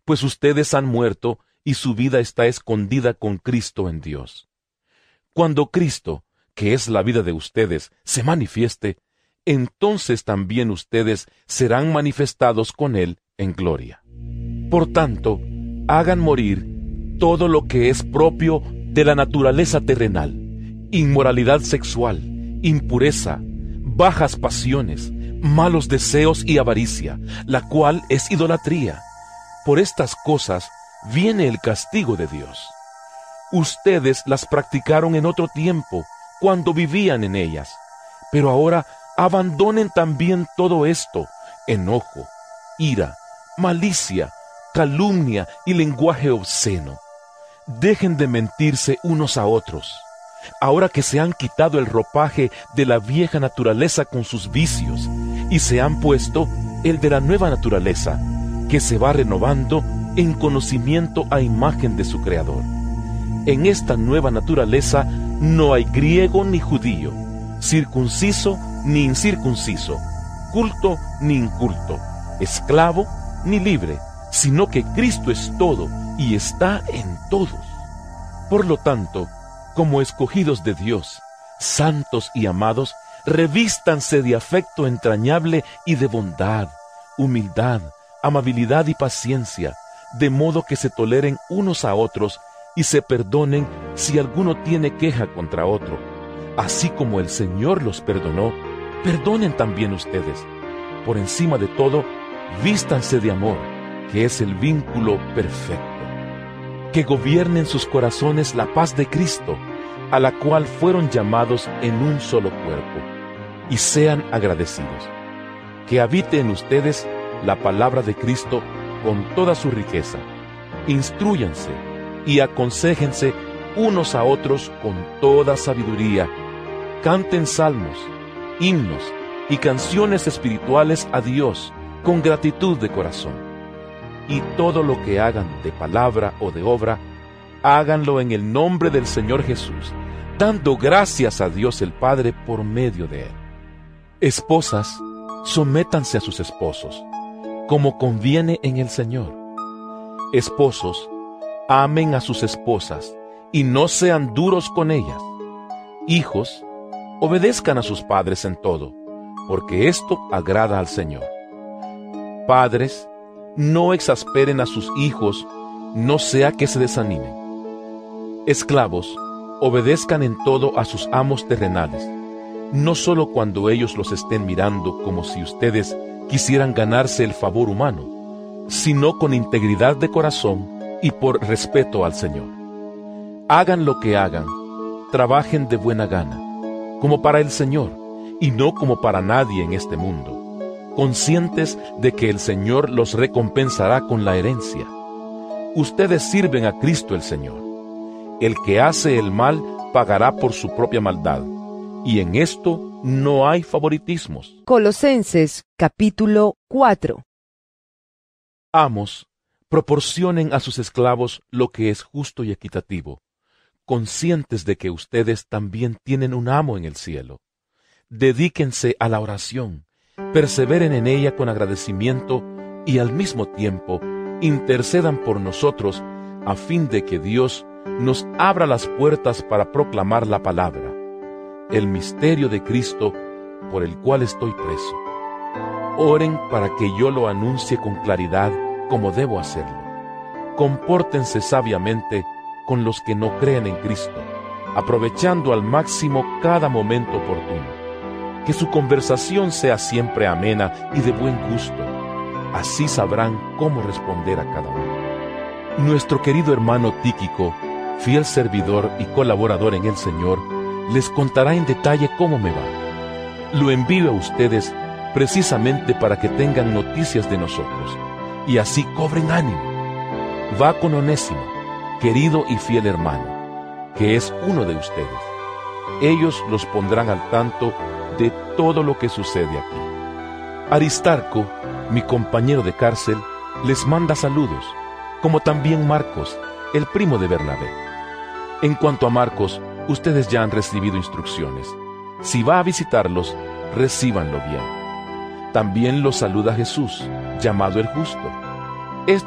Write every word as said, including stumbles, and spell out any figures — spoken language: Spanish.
pues ustedes han muerto y su vida está escondida con Cristo en Dios. Cuando Cristo, que es la vida de ustedes, se manifieste, entonces también ustedes serán manifestados con Él en gloria. Por tanto, hagan morir todo lo que es propio de la naturaleza terrenal: inmoralidad sexual, impureza, bajas pasiones, malos deseos y avaricia, la cual es idolatría. Por estas cosas viene el castigo de Dios. Ustedes las practicaron en otro tiempo, cuando vivían en ellas. Pero ahora abandonen también todo esto: enojo, ira, malicia, calumnia y lenguaje obsceno. Dejen de mentirse unos a otros, ahora que se han quitado el ropaje de la vieja naturaleza con sus vicios, y se han puesto el de la nueva naturaleza, que se va renovando en conocimiento a imagen de su Creador. En esta nueva naturaleza no hay griego ni judío, circunciso ni incircunciso, culto ni inculto, esclavo ni libre, sino que Cristo es todo y está en todos. Por lo tanto, como escogidos de Dios, santos y amados, revístanse de afecto entrañable y de bondad, humildad, amabilidad y paciencia, de modo que se toleren unos a otros y se perdonen si alguno tiene queja contra otro. Así como el Señor los perdonó, perdonen también ustedes. Por encima de todo, vístanse de amor, que es el vínculo perfecto. Que gobierne en sus corazones la paz de Cristo, a la cual fueron llamados en un solo cuerpo, y sean agradecidos. Que habite en ustedes la palabra de Cristo con toda su riqueza. Instrúyanse y aconséjense unos a otros con toda sabiduría. Canten salmos, himnos y canciones espirituales a Dios con gratitud de corazón. Y todo lo que hagan de palabra o de obra, háganlo en el nombre del Señor Jesús, dando gracias a Dios el Padre por medio de Él. Esposas, sométanse a sus esposos, como conviene en el Señor. Esposos, amen a sus esposas y no sean duros con ellas. Hijos, obedezcan a sus padres en todo, porque esto agrada al Señor. Padres, no exasperen a sus hijos, no sea que se desanimen. Esclavos, obedezcan en todo a sus amos terrenales, no solo cuando ellos los estén mirando como si ustedes quisieran ganarse el favor humano, sino con integridad de corazón y por respeto al Señor. Hagan lo que hagan, trabajen de buena gana, como para el Señor, y no como para nadie en este mundo, conscientes de que el Señor los recompensará con la herencia. Ustedes sirven a Cristo el Señor. El que hace el mal pagará por su propia maldad, y en esto no hay favoritismos. Colosenses capítulo cuatro. Amos, proporcionen a sus esclavos lo que es justo y equitativo, conscientes de que ustedes también tienen un amo en el cielo. Dedíquense a la oración, perseveren en ella con agradecimiento y al mismo tiempo intercedan por nosotros a fin de que Dios nos abra las puertas para proclamar la palabra, el misterio de Cristo por el cual estoy preso. Oren para que yo lo anuncie con claridad como debo hacerlo. Compórtense sabiamente con los que no creen en Cristo, aprovechando al máximo cada momento oportuno. Que su conversación sea siempre amena y de buen gusto. Así sabrán cómo responder a cada uno. Nuestro querido hermano Tíquico, fiel servidor y colaborador en el Señor, les contará en detalle cómo me va. Lo envío a ustedes precisamente para que tengan noticias de nosotros, y así cobren ánimo. Va con Onésimo, querido y fiel hermano, que es uno de ustedes. Ellos los pondrán al tanto de todo lo que sucede aquí. Aristarco, mi compañero de cárcel, les manda saludos, como también Marcos, el primo de Bernabé. En cuanto a Marcos, ustedes ya han recibido instrucciones. Si va a visitarlos, recíbanlo bien. También los saluda Jesús, llamado el Justo,